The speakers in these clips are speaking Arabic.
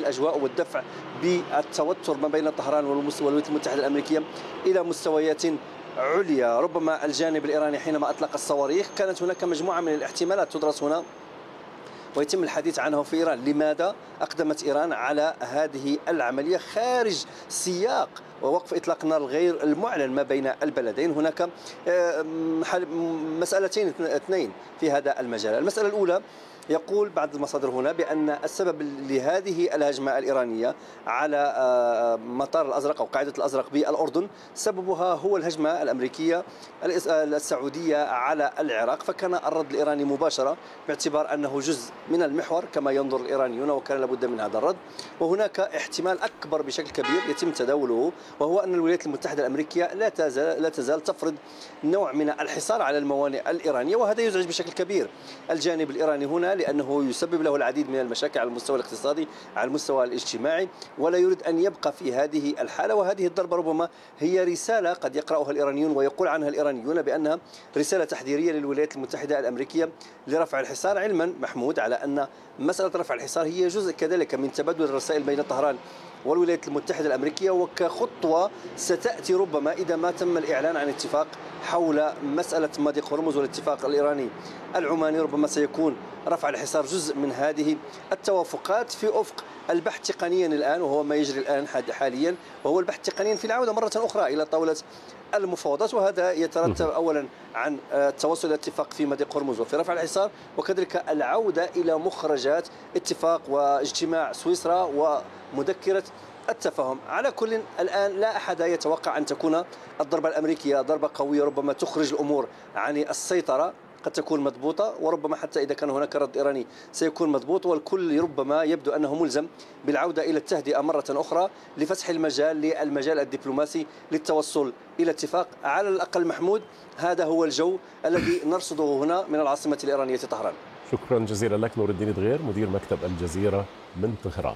الأجواء والدفع بالتوتر ما بين طهران والولايات المتحدة الأمريكية إلى مستويات عليا. ربما الجانب الإيراني حينما أطلق الصواريخ كانت هناك مجموعة من الاحتمالات تدرس هنا ويتم الحديث عنه في إيران. لماذا أقدمت إيران على هذه العملية خارج سياق ووقف إطلاق النار الغير المعلن ما بين البلدين؟ هناك مسألتين اثنين في هذا المجال. المسألة الأولى، يقول بعض المصادر هنا بأن السبب لهذه الهجمة الإيرانية على مطار الأزرق أو قاعدة الأزرق بالأردن سببها هو الهجمة الأمريكية السعودية على العراق، فكان الرد الإيراني مباشرة باعتبار أنه جزء من المحور كما ينظر الإيرانيون، وكان لابد من هذا الرد. وهناك احتمال أكبر بشكل كبير يتم تداوله، وهو أن الولايات المتحدة الأمريكية لا تزال تفرض نوع من الحصار على الموانئ الإيرانية، وهذا يزعج بشكل كبير الجانب الإيراني هنا، لأنه يسبب له العديد من المشاكل على المستوى الاقتصادي على المستوى الاجتماعي، ولا يريد أن يبقى في هذه الحالة. وهذه الضربة ربما هي رسالة قد يقرأها الإيرانيون ويقول عنها الإيرانيون بأنها رسالة تحذيرية للولايات المتحدة الأمريكية لرفع الحصار، علما محمود على أن مسألة رفع الحصار هي جزء كذلك من تبادل الرسائل بين طهران والولايات المتحدة الأمريكية، وكخطوة ستأتي ربما إذا ما تم الإعلان عن اتفاق حول مسألة مضيق هرمز والاتفاق الإيراني العماني. ربما سيكون رفع الحصار جزء من هذه التوافقات في أفق البحث تقنيا الآن، وهو ما يجري الآن حاليا، وهو البحث تقنيا في العودة مرة أخرى إلى طاولة المفاوضات. وهذا يترتب أولا عن التوصل إلى اتفاق في مضيق هرمز وفي رفع الحصار، وكذلك العودة إلى مخرجات اتفاق واجتماع سويسرا ومذكرة التفاهم. على كل الآن لا أحد يتوقع أن تكون الضربة الأمريكية ضربة قوية ربما تخرج الأمور عن السيطرة، قد تكون مضبوطة، وربما حتى إذا كان هناك رد إيراني سيكون مضبوط، والكل ربما يبدو أنه ملزم بالعودة إلى التهدئة مرة أخرى لفتح المجال للمجال الدبلوماسي للتوصل إلى اتفاق. على الأقل محمود هذا هو الجو الذي نرصده هنا من العاصمة الإيرانية طهران. شكرا جزيلا لك نور الدين دغير مدير مكتب الجزيرة من طهران.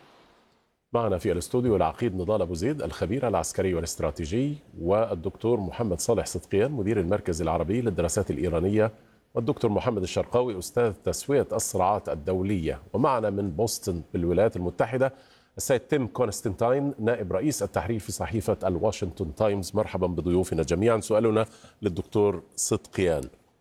معنا في الاستوديو العقيد نضال أبو زيد الخبير العسكري والاستراتيجي، والدكتور محمد صالح صدقيان مدير المركز العربي للدراسات الإيرانية، والدكتور محمد الشرقاوي أستاذ تسوية الصراعات الدولية. ومعنا من بوسطن بالولايات المتحدة السيد تيم كونستانتين نائب رئيس التحرير في صحيفة الواشنطن تايمز. مرحبا بضيوفنا جميعا. سؤالنا للدكتور صدقيان،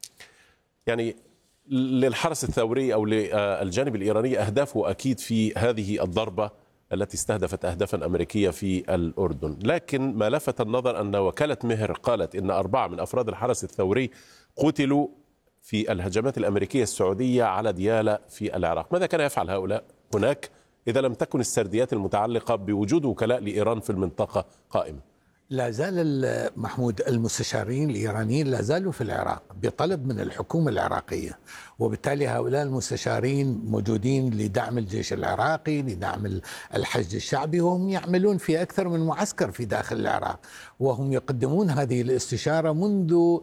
يعني للحرس الثوري أو للجانب الإيراني أهدافه أكيد في هذه الضربة التي استهدفت أهدافا أمريكية في الأردن، لكن ما لفت النظر أن وكالة مهر قالت إن 4 من أفراد الحرس الثوري قتلوا في الهجمات الأمريكية السعودية على ديالى في العراق. ماذا كان يفعل هؤلاء هناك إذا لم تكن السرديات المتعلقة بوجود وكلاء لإيران في المنطقة قائمة؟ لا زال محمود المستشارين الإيرانيين لا زالوا في العراق بطلب من الحكومة العراقية، وبالتالي هؤلاء المستشارين موجودين لدعم الجيش العراقي، لدعم الحشد الشعبي، وهم يعملون في أكثر من معسكر في داخل العراق، وهم يقدمون هذه الاستشارة منذ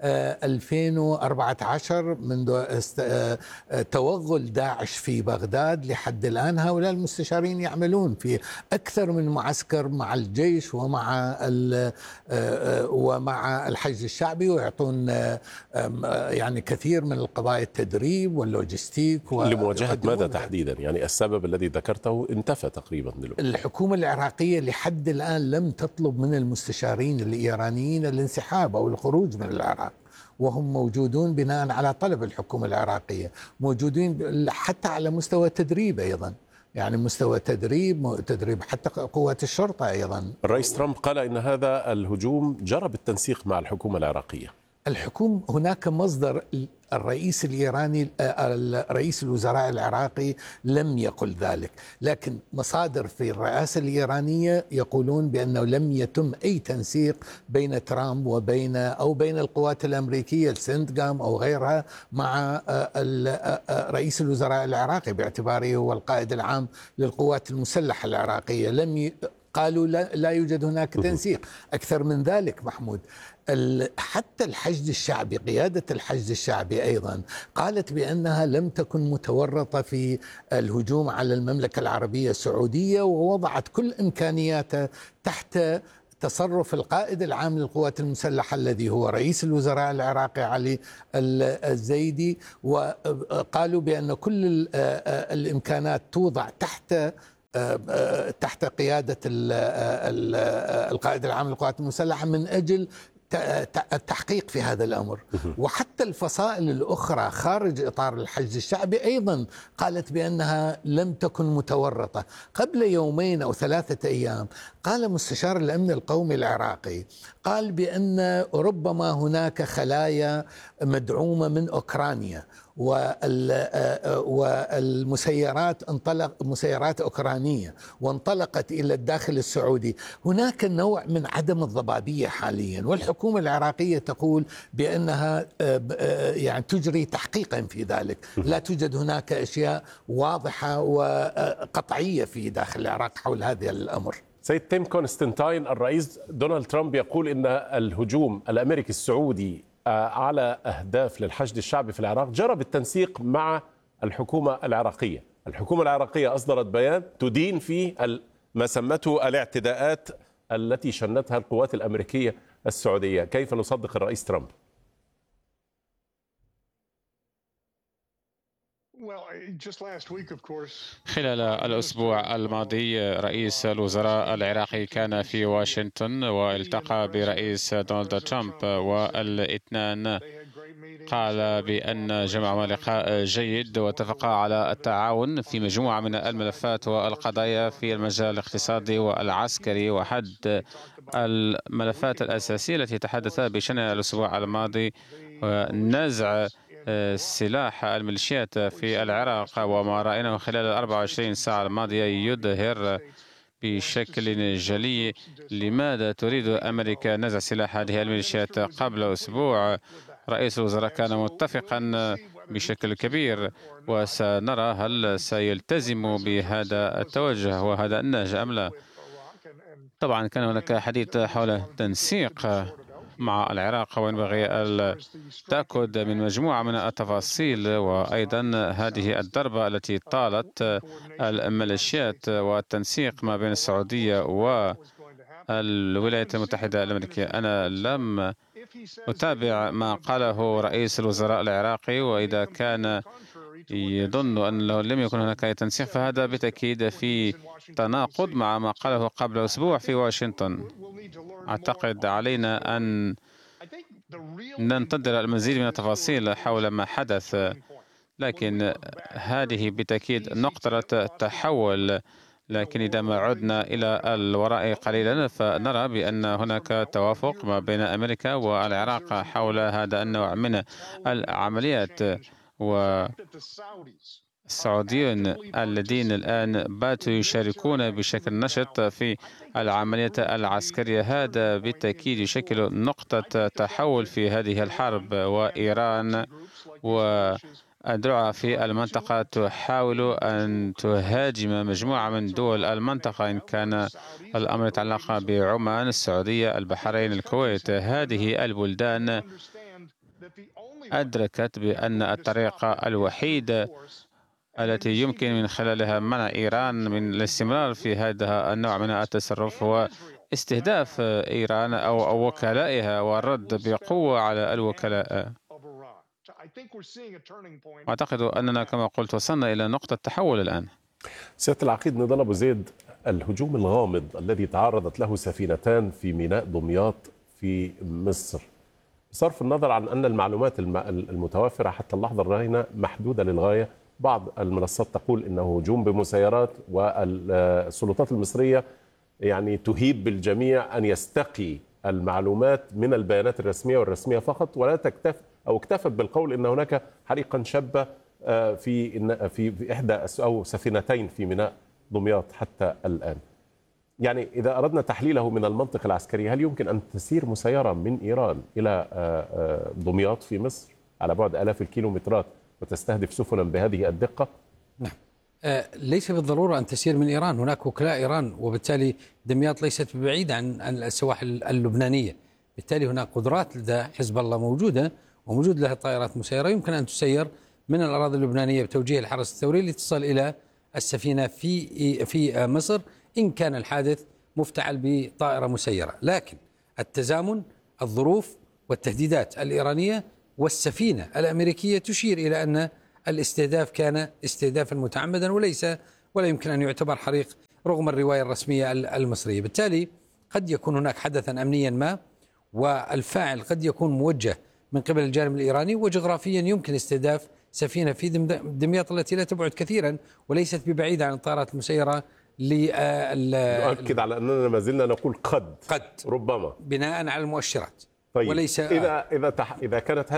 2014 منذ توغل داعش في بغداد لحد الآن. هؤلاء المستشارين يعملون في أكثر من معسكر مع الجيش ومع الحشد الشعبي، ويعطون يعني كثير من القضايا التدريب واللوجستيك. لمواجهة ماذا تحديدا؟ يعني السبب الذي ذكرته انتفى تقريبا دلوقتي. الحكومة العراقية لحد الآن لم تطلب من المستشارين الإيرانيين الانسحاب أو الخروج من العراق، وهم موجودون بناء على طلب الحكومة العراقية، موجودين حتى على مستوى تدريب أيضا، يعني مستوى تدريب حتى قوات الشرطة أيضا. الرئيس ترامب قال إن هذا الهجوم جرى بالتنسيق مع الحكومة العراقية. الحكومة هناك مصدر الرئيس الإيراني رئيس الوزراء العراقي لم يقل ذلك، لكن مصادر في الرئاسة الإيرانية يقولون بأنه لم يتم أي تنسيق بين ترامب بين القوات الأمريكية السنتقام أو غيرها مع رئيس الوزراء العراقي باعتباره هو القائد العام للقوات المسلحة العراقية. قالوا لا يوجد هناك تنسيق. أكثر من ذلك محمود، حتى الحشد الشعبي، قيادة الحشد الشعبي أيضا قالت بأنها لم تكن متورطة في الهجوم على المملكة العربية السعودية، ووضعت كل إمكانياتها تحت تصرف القائد العام للقوات المسلحة الذي هو رئيس الوزراء العراقي علي الزيدي، وقالوا بأن كل الإمكانات توضع تحت تحت قيادة القائد العام للقوات المسلحة من أجل التحقيق في هذا الأمر. وحتى الفصائل الأخرى خارج إطار الحشد الشعبي أيضا قالت بأنها لم تكن متورطة. قبل يومين أو 3 أيام قال مستشار الأمن القومي العراقي قال بأن ربما هناك خلايا مدعومة من أوكرانيا والمسيرات مسيرات أوكرانية وانطلقت إلى الداخل السعودي. هناك نوع من عدم الضبابية حاليا، والحكومة العراقية تقول بأنها يعني تجري تحقيقا في ذلك. لا توجد هناك أشياء واضحة وقطعية في داخل العراق حول هذا الأمر. سيد تيم كونستانتاين، الرئيس دونالد ترامب يقول إن الهجوم الأمريكي السعودي على أهداف للحشد الشعبي في العراق جرى بالتنسيق مع الحكومة العراقية. الحكومة العراقية أصدرت بيان تدين فيه ما سمته الاعتداءات التي شنتها القوات الأمريكية السعودية. كيف نصدق الرئيس ترامب؟ خلال الأسبوع الماضي رئيس الوزراء العراقي كان في واشنطن والتقى برئيس دونالد ترامب، والاثنان قال بأن جمعهما لقاء جيد واتفقا على التعاون في مجموعة من الملفات والقضايا في المجال الاقتصادي والعسكري. وحد الملفات الأساسية التي تحدثا بشأنها الأسبوع الماضي نزع سلاح الميليشيات في العراق، وما رأيناه خلال 24 ساعة الماضية يظهر بشكل جلي لماذا تريد أمريكا نزع سلاح هذه الميليشيات. قبل أسبوع رئيس الوزراء كان متفقا بشكل كبير، وسنرى هل سيلتزم بهذا التوجه وهذا النهج أم لا. طبعا كان هناك حديث حول تنسيق مع العراق، وينبغي التأكد من مجموعة من التفاصيل، وأيضا هذه الضربة التي طالت الميليشيات والتنسيق ما بين السعودية والولايات المتحدة الأمريكية. أنا لم أتابع ما قاله رئيس الوزراء العراقي، وإذا كان يظن أنه لم يكن هناك أي تنسيق فهذا بالتأكيد في تناقض مع ما قاله قبل أسبوع في واشنطن. أعتقد علينا أن ننتظر المزيد من التفاصيل حول ما حدث، لكن هذه بالتأكيد نقطة تحول. لكن إذا ما عدنا إلى الوراء قليلا فنرى بأن هناك توافق ما بين أمريكا والعراق حول هذا النوع من العمليات، والسعوديون الذين الآن باتوا يشاركون بشكل نشط في العملية العسكرية هذا بالتأكيد يشكل نقطة تحول في هذه الحرب. وإيران والدروع في المنطقة تحاول أن تهاجم مجموعة من دول المنطقة، إن كان الأمر يتعلق بعمان، السعودية، البحرين، الكويت. هذه البلدان أدركت بأن الطريقة الوحيدة التي يمكن من خلالها منع إيران من الاستمرار في هذا النوع من التصرف هو استهداف إيران أو وكلائها والرد بقوة على الوكلاء. أعتقد أننا كما قلت وصلنا إلى نقطة تحول الآن. سيادة العقيد نضال أبو زيد، الهجوم الغامض الذي تعرضت له سفينتان في ميناء دمياط في مصر، بصرف النظر عن أن المعلومات المتوفرة حتى اللحظة الراهنة محدودة للغاية، بعض المنصات تقول إنه هجوم بمسيرات، والسلطات المصرية يعني تهيب بالجميع أن يستقي المعلومات من البيانات الرسمية والرسمية فقط، ولا تكتفي أو اكتفت بالقول إن هناك حريقا شب في إحدى أو سفينتين في ميناء دمياط حتى الآن. يعني إذا أردنا تحليله من المنطق العسكري، هل يمكن أن تسير مسيرة من إيران إلى دمياط في مصر على بعد آلاف الكيلومترات وتستهدف سفنا بهذه الدقة؟ نعم، ليس بالضرورة أن تسير من إيران، هناك وكلاء إيران، وبالتالي دمياط ليست بعيدة عن السواحل اللبنانية، بالتالي هناك قدرات لدى حزب الله موجودة وموجود لها طائرات مسيرة يمكن أن تسير من الأراضي اللبنانية بتوجيه الحرس الثوري لتصل إلى السفينة في مصر إن كان الحادث مفتعل بطائرة مسيرة. لكن التزامن، الظروف والتهديدات الإيرانية والسفينة الأمريكية تشير إلى أن الاستهداف كان استهدافا متعمدا وليس ولا يمكن أن يعتبر حريق رغم الرواية الرسمية المصرية. بالتالي قد يكون هناك حدثا أمنيا ما، والفاعل قد يكون موجه من قبل الجانب الإيراني، وجغرافيا يمكن استهداف سفينة في دمياط التي لا تبعد كثيرا وليست ببعيدة عن الطائرات المسيرة. نؤكد على أننا ما زلنا نقول قد ربما بناء على المؤشرات. طيب وليس إذا كانت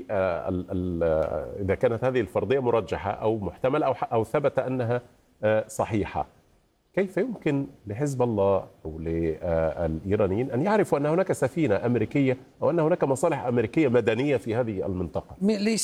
هذه الفرضية مرجحة أو محتملة أو ثبت أنها صحيحة، كيف يمكن لحزب الله أو للإيرانيين أن يعرفوا أن هناك سفينة أمريكية أو أن هناك مصالح أمريكية مدنية في هذه المنطقة؟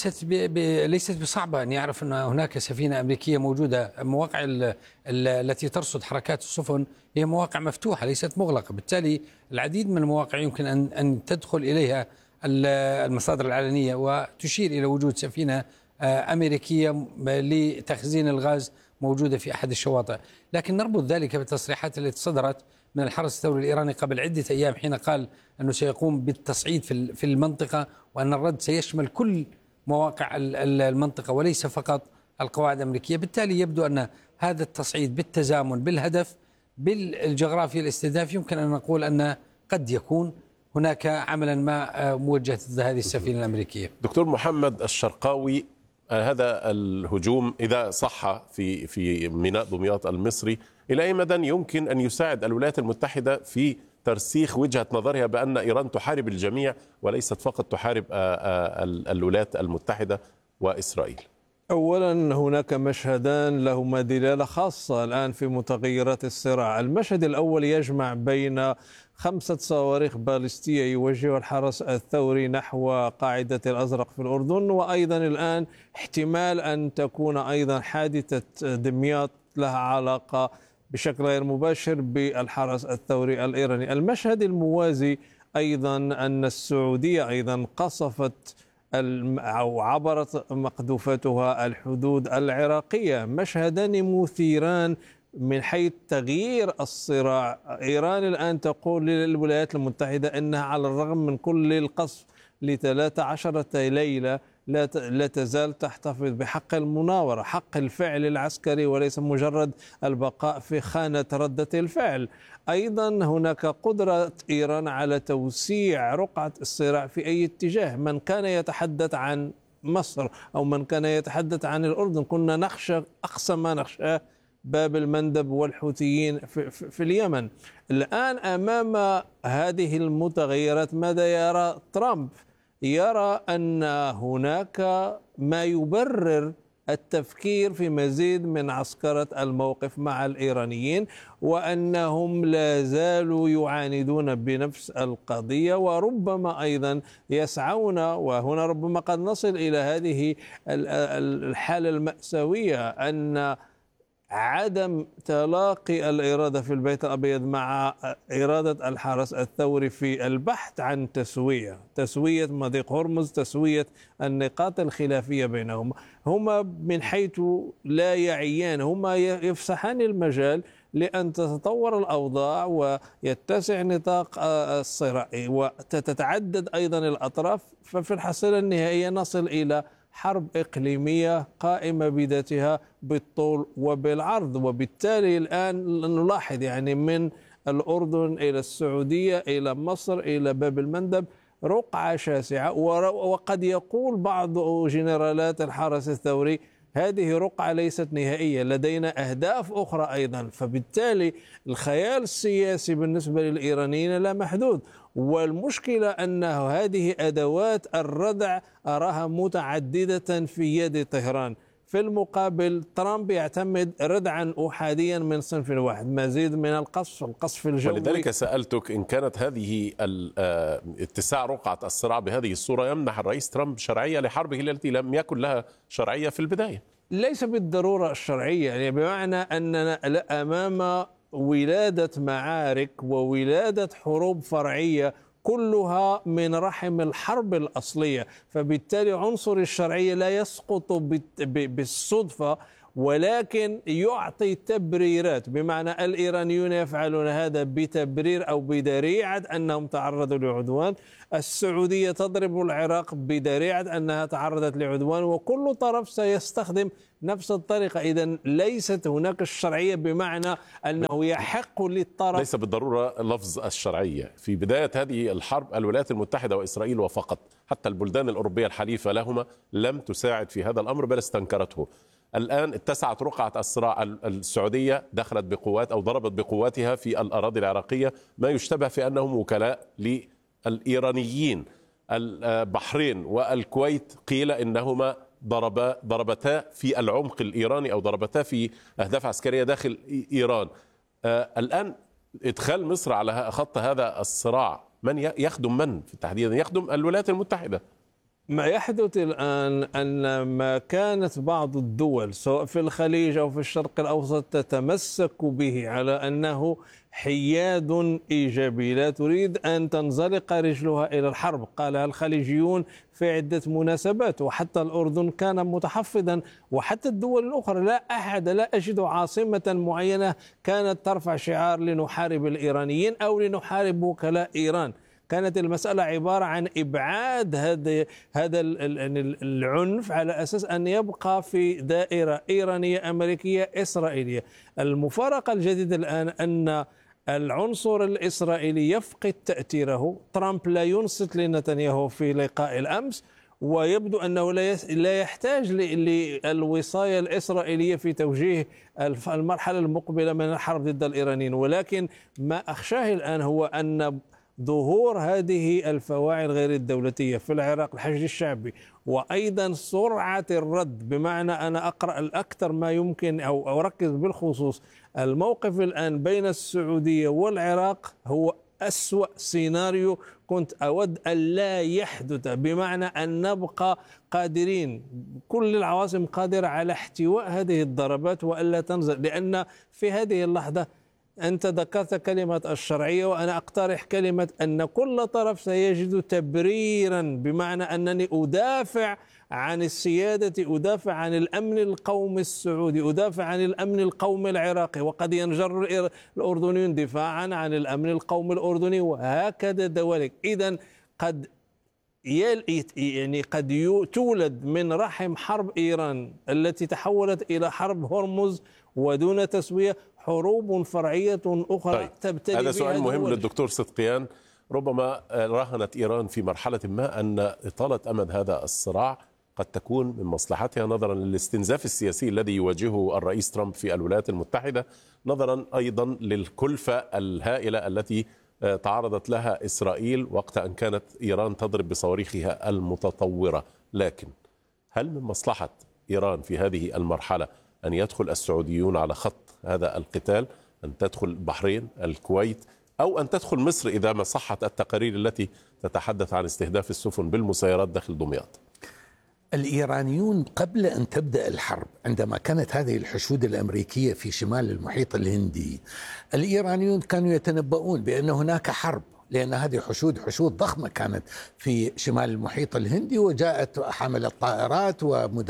ليست بصعبة أن يعرف أن هناك سفينة أمريكية موجودة. مواقع التي ترصد حركات السفن هي مواقع مفتوحة ليست مغلقة، بالتالي العديد من المواقع يمكن أن تدخل إليها المصادر العلنية وتشير إلى وجود سفينة أمريكية لتخزين الغاز موجودة في أحد الشواطئ. لكن نربط ذلك بالتصريحات التي صدرت من الحرس الثوري الإيراني قبل عدة أيام، حين قال أنه سيقوم بالتصعيد في المنطقة، وأن الرد سيشمل كل مواقع المنطقة وليس فقط القواعد الأمريكية. بالتالي يبدو أن هذا التصعيد بالتزامن بالهدف بالجغرافيا الاستهداف يمكن أن نقول أن قد يكون هناك عملا ما موجه ضد هذه السفينة الأمريكية. دكتور محمد الشرقاوي، هذا الهجوم إذا صح في ميناء دمياط المصري، إلى أي مدى يمكن أن يساعد الولايات المتحدة في ترسيخ وجهة نظرها بأن إيران تحارب الجميع وليست فقط تحارب الولايات المتحدة وإسرائيل؟ أولا هناك مشهدان لهما دلالة خاصة الآن في متغيرات الصراع. المشهد الأول يجمع بين 5 صواريخ باليستية يوجهها الحرس الثوري نحو قاعدة الأزرق في الأردن، وأيضا الآن احتمال أن تكون أيضا حادثة دمياط لها علاقة بشكل غير مباشر بالحرس الثوري الإيراني. المشهد الموازي أيضا أن السعودية أيضا قصفت أو عبرت مقذوفتها الحدود العراقية. مشهدان مثيران من حيث تغيير الصراع. إيران الآن تقول للولايات المتحدة أنها على الرغم من كل القصف ل13 ليلة لا تزال تحتفظ بحق المناورة، حق الفعل العسكري، وليس مجرد البقاء في خانة ردة الفعل. أيضا هناك قدرة إيران على توسيع رقعة الصراع في أي اتجاه. من كان يتحدث عن مصر أو من كان يتحدث عن الأردن كنا نخشى أقصى ما نخشاه باب المندب والحوثيين في اليمن. الآن أمام هذه المتغيرات ماذا يرى ترامب؟ يرى أن هناك ما يبرر التفكير في مزيد من عسكرة الموقف مع الإيرانيين، وأنهم لا زالوا يعاندون بنفس القضية، وربما أيضا يسعون، وهنا ربما قد نصل إلى هذه الحالة المأساوية، أن عدم تلاقي الإرادة في البيت الأبيض مع إرادة الحرس الثوري في البحث عن تسوية مضيق هرمز، تسوية النقاط الخلافية بينهما. هما من حيث لا يعيان، هما يفسحان المجال لأن تتطور الأوضاع ويتسع نطاق الصراع وتتعدد أيضا الأطراف، ففي الحصيلة النهائية نصل إلى حرب إقليمية قائمة بذاتها بالطول وبالعرض. وبالتالي الآن نلاحظ يعني من الأردن إلى السعودية إلى مصر إلى باب المندب رقعة شاسعة، وقد يقول بعض جنرالات الحرس الثوري هذه رقعة ليست نهائية، لدينا أهداف أخرى أيضا. فبالتالي الخيال السياسي بالنسبة للإيرانيين لا محدود، والمشكلة أن هذه أدوات الردع أراها متعددة في يد طهران. في المقابل ترامب يعتمد ردعا أحاديا من صنف واحد، مزيد من القصف الجوي. ولذلك سألتك إن كانت هذه اتساع رقعة الصراع بهذه الصورة يمنح الرئيس ترامب شرعية لحربه التي لم يكن لها شرعية في البداية. ليس بالضرورة الشرعية، يعني بمعنى أننا أمام ولادة معارك وولادة حروب فرعية كلها من رحم الحرب الأصلية، فبالتالي عنصر الشرعية لا يسقط بالصدفة، ولكن يعطي تبريرات، بمعنى الإيرانيون يفعلون هذا بتبرير أو بذريعة أنهم تعرضوا لعدوان، السعودية تضرب العراق بذريعة أنها تعرضت لعدوان، وكل طرف سيستخدم نفس الطريقة. إذن ليست هناك الشرعية بمعنى أنه يحق للطرف، ليس بالضرورة لفظ الشرعية. في بداية هذه الحرب الولايات المتحدة وإسرائيل وفقط، حتى البلدان الأوروبية الحليفة لهما لم تساعد في هذا الأمر بل استنكرته. الآن اتسعت رقعة الصراع، السعودية دخلت بقوات أو ضربت بقواتها في الأراضي العراقية، ما يشتبه في أنهم وكلاء للإيرانيين. البحرين والكويت قيل إنهما ضربتا في العمق الإيراني أو ضربتا في أهداف عسكرية داخل إيران. الآن إدخال مصر على خط هذا الصراع من يخدم من تحديدا؟ يخدم الولايات المتحدة. ما يحدث الآن أن ما كانت بعض الدول سواء في الخليج أو في الشرق الأوسط تتمسك به على أنه حياد إيجابي، لا تريد أن تنزلق رجلها إلى الحرب. قالها الخليجيون في عدة مناسبات، وحتى الأردن كان متحفظا، وحتى الدول الأخرى. لا أحد، لا أجد عاصمة معينة كانت ترفع شعار لنحارب الإيرانيين أو لنحارب وكلاء إيران. كانت المسألة عبارة عن إبعاد هذا العنف على أساس أن يبقى في دائرة إيرانية أمريكية إسرائيلية. المفارقة الجديدة الآن أن العنصر الإسرائيلي يفقد تأثيره. ترامب لا ينصت لنتنياهو في لقاء الأمس، ويبدو أنه لا يحتاج للوصاية الإسرائيلية في توجيه المرحلة المقبلة من الحرب ضد الإيرانيين. ولكن ما أخشاه الآن هو أن ظهور هذه الفواعل غير الدولتية في العراق، الحشد الشعبي، وأيضا سرعة الرد، بمعنى أنا أقرأ الأكثر ما يمكن أو أركز بالخصوص. الموقف الآن بين السعودية والعراق هو أسوأ سيناريو كنت أود أن لا يحدث، بمعنى أن نبقى قادرين، كل العواصم قادرة على احتواء هذه الضربات وألا تنزل. لأن في هذه اللحظة أنت ذكرت كلمة الشرعية، وأنا أقترح كلمة أن كل طرف سيجد تبريرا، بمعنى أنني أدافع عن السيادة، أدافع عن الأمن القومي السعودي، أدافع عن الأمن القومي العراقي، وقد ينجر الأردنيون دفاعا عن الأمن القومي الأردني، وهكذا دوالك. إذن قد تولد من رحم حرب إيران التي تحولت إلى حرب هرمز ودون تسوية حروب فرعية أخرى. طيب. تبتلي هذا سؤال مهم دول. للدكتور صدقيان. ربما راهنت إيران في مرحلة ما أن إطالة أمد هذا الصراع قد تكون من مصلحتها، نظرا للاستنزاف السياسي الذي يواجهه الرئيس ترامب في الولايات المتحدة، نظرا أيضا للكلفة الهائلة التي تعرضت لها إسرائيل وقت أن كانت إيران تضرب بصواريخها المتطورة. لكن هل من مصلحة إيران في هذه المرحلة أن يدخل السعوديون على خط هذا القتال، أن تدخل البحرين، الكويت، أو أن تدخل مصر إذا ما صحت التقارير التي تتحدث عن استهداف السفن بالمسيرات داخل دمياط؟ الإيرانيون قبل أن تبدأ الحرب، عندما كانت هذه الحشود الأمريكية في شمال المحيط الهندي، الإيرانيون كانوا يتنبؤون بأن هناك حرب، لأن هذه حشود ضخمة كانت في شمال المحيط الهندي، وجاءت حاملة طائرات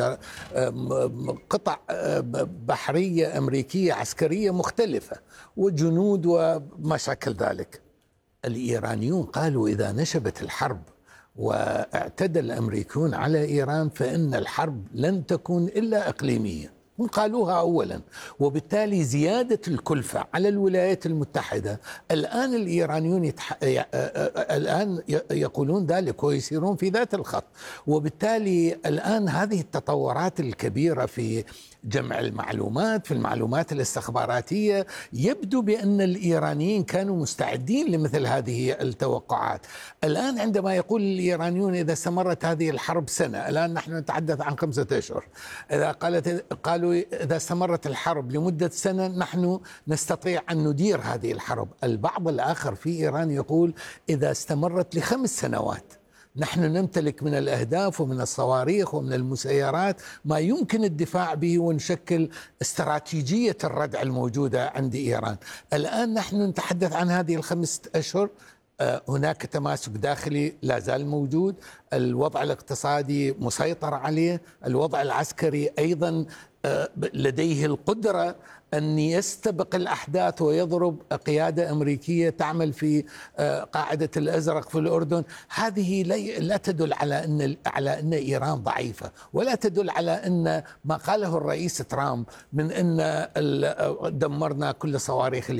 وقطع بحرية أمريكية عسكرية مختلفة وجنود وما شاكل ذلك. الإيرانيون قالوا إذا نشبت الحرب واعتدى الأمريكيون على إيران فإن الحرب لن تكون إلا إقليمية، هم قالوها أولا، وبالتالي زيادة الكلفة على الولايات المتحدة. الآن الإيرانيون الآن يقولون ذلك ويسيرون في ذات الخط، وبالتالي الآن هذه التطورات الكبيرة في جمع المعلومات، في المعلومات الاستخباراتية، يبدو بأن الإيرانيين كانوا مستعدين لمثل هذه التوقعات. الآن عندما يقول الإيرانيون إذا استمرت هذه الحرب سنة، الآن نحن نتحدث عن 5 أشهر، إذا قالوا إذا استمرت الحرب لمدة سنة نحن نستطيع أن ندير هذه الحرب. البعض الآخر في إيران يقول إذا استمرت ل5 سنوات نحن نمتلك من الأهداف ومن الصواريخ ومن المسيرات ما يمكن الدفاع به ونشكل استراتيجية الردع الموجودة عند إيران. الآن نحن نتحدث عن هذه ال5 أشهر، هناك تماسك داخلي لا زال موجود، الوضع الاقتصادي مسيطر عليه، الوضع العسكري أيضا لديه القدرة أن يستبق الأحداث ويضرب قيادة أمريكية تعمل في قاعدة الأزرق في الأردن. هذه لا تدل على أن إيران ضعيفة، ولا تدل على أن ما قاله الرئيس ترامب من أن دمرنا كل صواريخ